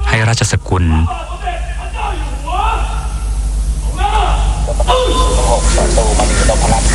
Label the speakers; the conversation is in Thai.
Speaker 1: ให้ราชสกุล
Speaker 2: 6 ศัตรูมณีนพรัตน์